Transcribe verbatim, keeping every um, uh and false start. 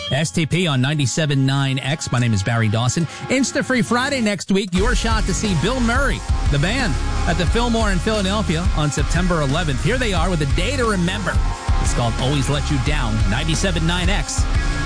S T P on ninety-seven point nine X. My name is Barry Dawson. Insta Free Friday next week. Your shot to see Bill Murray, the band, at the Fillmore in Philadelphia on September eleventh. Here they are with a day to remember. It's called Always Let You Down. ninety-seven point nine X.